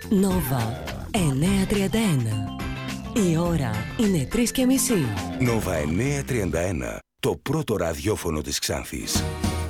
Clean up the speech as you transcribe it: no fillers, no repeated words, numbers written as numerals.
Νόβα 9:31. Η ώρα είναι 3:30. Νόβα 9:31. Το πρώτο ραδιόφωνο της Ξάνθης.